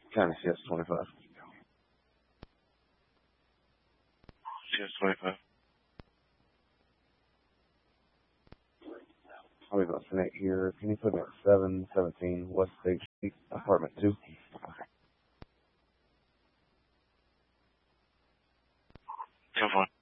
County CS25. CS25. I'll be about to connect here. Can you put me at 717 West State Street, apartment 2? 10-4.